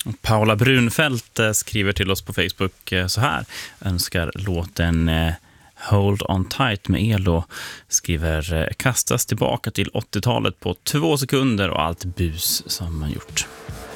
Paula Brunfeldt skriver till oss på Facebook så här. Önskar låten Hold On Tight med Elo. Skriver kastas tillbaka till 80-talet på 2 sekunder och allt bus som man gjort.